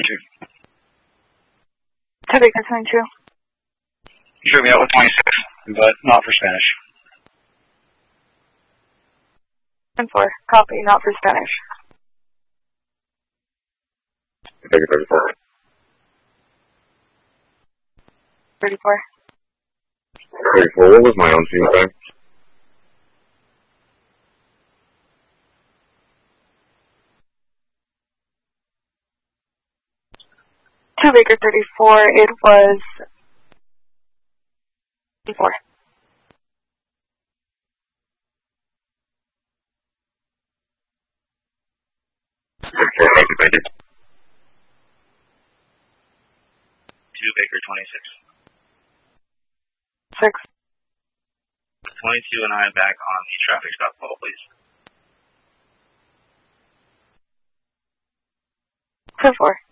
2 Baker 22. You should be out with 26, but not for Spanish. 10-4. Copy, not for Spanish. Baker 34. 34. 34, what was my on-scene time? Two Baker 34, it was 4. Thank you. 2 Baker 26. 6. 22 and I back on the traffic stop call, please. 4.